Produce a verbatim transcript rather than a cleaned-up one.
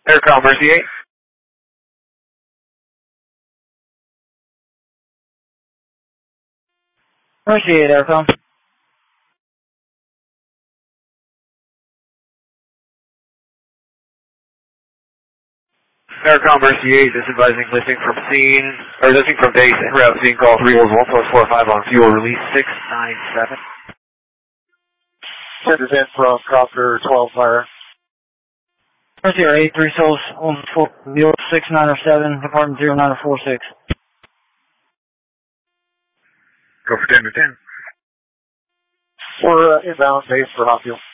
Aircom Mercy eight. Mercy eight, Aircom. Aircom Mercy eight is advising lifting from scene, or lifting from base en route scene call three one one plus four five on fuel release six nine seven. Send is in from Copter twelve fire. Mercy eight, three souls, on four, zero six nine seven, department zero nine four six. Go for ten to ten. We're uh, inbound base for hot fuel.